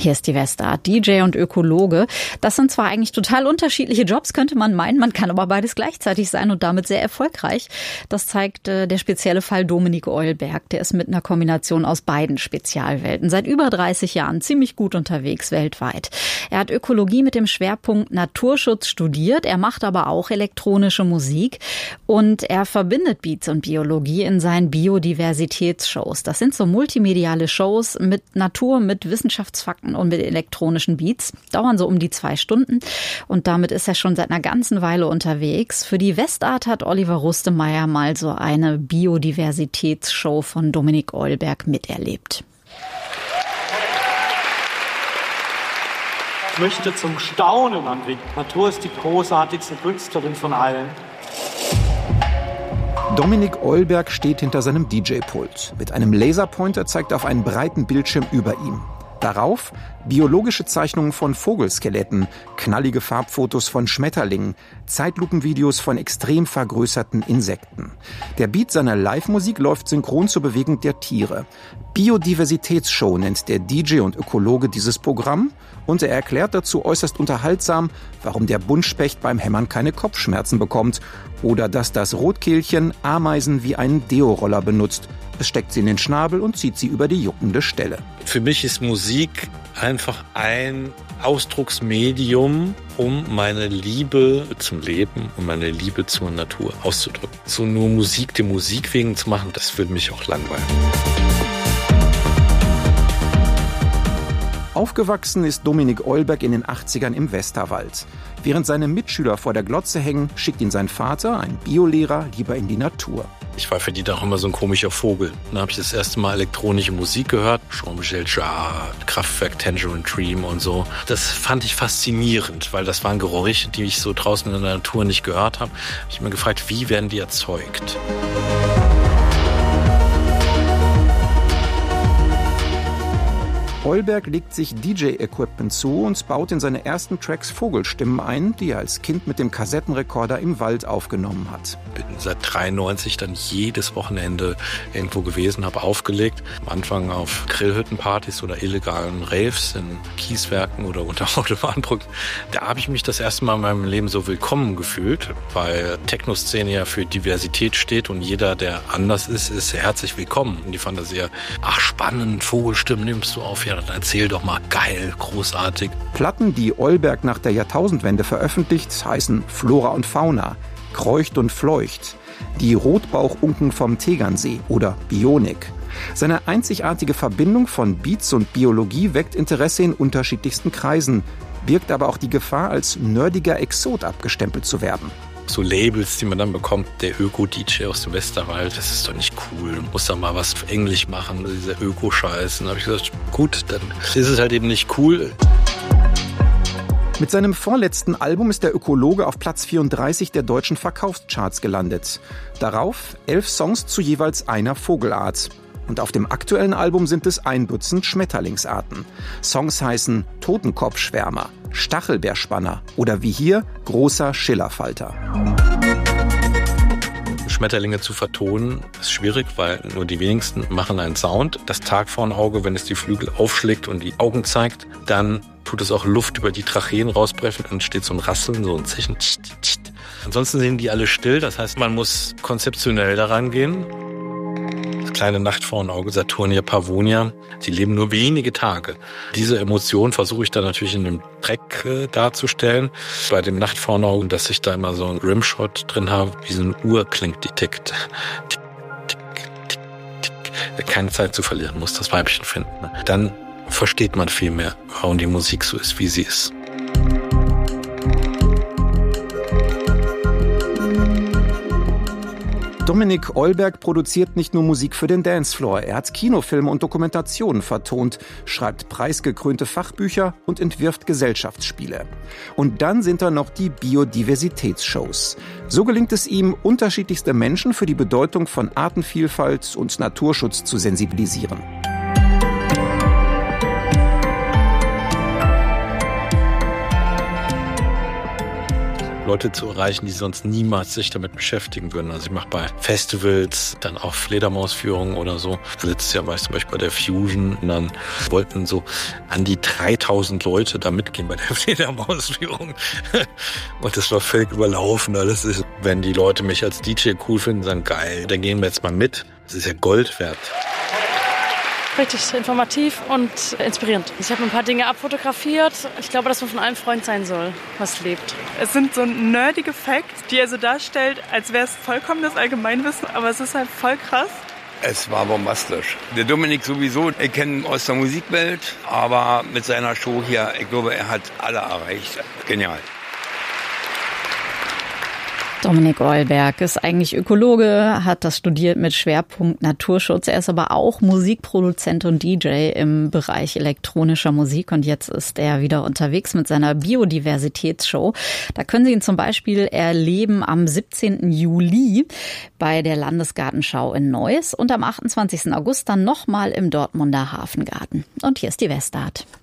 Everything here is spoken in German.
Hier ist die Westart, DJ und Ökologe. Das sind zwar eigentlich total unterschiedliche Jobs, könnte man meinen, man kann aber beides gleichzeitig sein und damit sehr erfolgreich. Das zeigt der spezielle Fall Dominik Eulberg. Der ist mit einer Kombination aus beiden Spezialwelten seit über 30 Jahren ziemlich gut unterwegs weltweit. Er hat Ökologie mit dem Schwerpunkt Naturschutz studiert, er macht aber auch elektronische Musik und er verbindet Beats und Biologie in seinen Biodiversitätsshows. Das sind so multimediale Shows mit Natur, mit Wissenschaftsfakten und mit elektronischen Beats. Dauern so um die 2 Stunden und damit ist er schon seit einer ganzen Weile unterwegs. Für die Westart hat Oliver Rustemeyer mal so eine Biodiversitätsshow von Dominik Eulberg miterlebt. Ich möchte zum Staunen anregen. Natur ist die großartigste Künstlerin von allen. Dominik Eulberg steht hinter seinem DJ-Pult. Mit einem Laserpointer zeigt er auf einen breiten Bildschirm über ihm. Darauf biologische Zeichnungen von Vogelskeletten, knallige Farbfotos von Schmetterlingen, Zeitlupenvideos von extrem vergrößerten Insekten. Der Beat seiner Live-Musik läuft synchron zur Bewegung der Tiere. Biodiversitätsshow nennt der DJ und Ökologe dieses Programm und er erklärt dazu äußerst unterhaltsam, warum der Buntspecht beim Hämmern keine Kopfschmerzen bekommt oder dass das Rotkehlchen Ameisen wie einen Deo-Roller benutzt. Es steckt sie in den Schnabel und zieht sie über die juckende Stelle. Für mich ist Musik einfach ein Ausdrucksmedium, um meine Liebe zum Leben und meine Liebe zur Natur auszudrücken. So nur Musik der Musik wegen zu machen, das würde mich auch langweilen. Aufgewachsen ist Dominik Eulberg in den 80ern im Westerwald. Während seine Mitschüler vor der Glotze hängen, schickt ihn sein Vater, ein Biolehrer, lieber in die Natur. Ich war für die da auch immer so ein komischer Vogel. Dann habe ich das erste Mal elektronische Musik gehört. Jean-Michel Jarre, Kraftwerk, Tangerine Dream und so. Das fand ich faszinierend, weil das waren Geräusche, die ich so draußen in der Natur nicht gehört habe. Ich habe mir gefragt, wie werden die erzeugt? Eulberg legt sich DJ-Equipment zu und baut in seine ersten Tracks Vogelstimmen ein, die er als Kind mit dem Kassettenrekorder im Wald aufgenommen hat. Bin seit 93 dann jedes Wochenende irgendwo gewesen, habe aufgelegt. Am Anfang auf Grillhüttenpartys oder illegalen Raves in Kieswerken oder unter Autobahnbrücken. Da habe ich mich das erste Mal in meinem Leben so willkommen gefühlt, weil Techno-Szene ja für Diversität steht und jeder, der anders ist, ist herzlich willkommen. Und die fanden das eher, ach spannend, Vogelstimmen nimmst du auf, ja dann erzähl doch mal, geil, großartig. Platten, die Eulberg nach der Jahrtausendwende veröffentlicht, heißen Flora und Fauna, Kreucht und Fleucht, die Rotbauchunken vom Tegernsee oder Bionik. Seine einzigartige Verbindung von Beats und Biologie weckt Interesse in unterschiedlichsten Kreisen, birgt aber auch die Gefahr, als nerdiger Exot abgestempelt zu werden. So Labels, die man dann bekommt, der Öko-DJ aus dem Westerwald, das ist doch nicht cool. Du musst da mal was auf Englisch machen, dieser Öko-Scheiß. Und dann habe ich gesagt, gut, dann ist es halt eben nicht cool. Mit seinem vorletzten Album ist der Ökologe auf Platz 34 der deutschen Verkaufscharts gelandet. Darauf 11 Songs zu jeweils einer Vogelart. Und auf dem aktuellen Album sind es 1 Dutzend Schmetterlingsarten. Songs heißen Totenkopfschwärmer, Stachelbeerspanner oder wie hier großer Schillerfalter. Schmetterlinge zu vertonen ist schwierig, weil nur die wenigsten machen einen Sound. Das Tag vor dem Auge, wenn es die Flügel aufschlägt und die Augen zeigt, dann tut es auch Luft über die Tracheen rausbrechen und entsteht so ein Rasseln, so ein Zischen. Ansonsten sind die alle still, das heißt, man muss konzeptionell daran gehen. Das kleine Nachtfrauenauge, Saturnia pavonia, die leben nur wenige Tage. Diese Emotion versuche ich dann natürlich in dem Track darzustellen. Bei dem Nachtfrauenauge, dass ich da immer so einen Rimshot drin habe, wie so eine Uhr klingt, die tickt. Tick, tick, tick, tick. Keine Zeit zu verlieren, muss das Weibchen finden. Dann versteht man viel mehr, warum die Musik so ist, wie sie ist. Dominik Eulberg produziert nicht nur Musik für den Dancefloor, er hat Kinofilme und Dokumentationen vertont, schreibt preisgekrönte Fachbücher und entwirft Gesellschaftsspiele. Und dann sind da noch die Biodiversitätsshows. So gelingt es ihm, unterschiedlichste Menschen für die Bedeutung von Artenvielfalt und Naturschutz zu sensibilisieren. Leute zu erreichen, die sonst niemals sich damit beschäftigen würden. Also ich mache bei Festivals dann auch Fledermausführungen oder so. Letztes Jahr war ich zum Beispiel bei der Fusion und dann wollten so an die 3000 Leute da mitgehen bei der Fledermausführung. Und das war völlig überlaufen. Das ist, wenn die Leute mich als DJ cool finden, sagen, geil, dann gehen wir jetzt mal mit. Das ist ja Gold wert. Richtig informativ und inspirierend. Ich habe ein paar Dinge abfotografiert. Ich glaube, dass man von einem Freund sein soll, was lebt. Es sind so nerdige Facts, die er so darstellt, als wäre es vollkommenes Allgemeinwissen, aber es ist halt voll krass. Es war bombastisch. Der Dominik sowieso, ich kenne ihn aus der Musikwelt, aber mit seiner Show hier, ich glaube, er hat alle erreicht. Genial. Dominik Eulberg ist eigentlich Ökologe, hat das studiert mit Schwerpunkt Naturschutz. Er ist aber auch Musikproduzent und DJ im Bereich elektronischer Musik. Und jetzt ist er wieder unterwegs mit seiner Biodiversitätsshow. Da können Sie ihn zum Beispiel erleben am 17. Juli bei der Landesgartenschau in Neuss und am 28. August dann nochmal im Dortmunder Hafengarten. Und hier ist die Westart.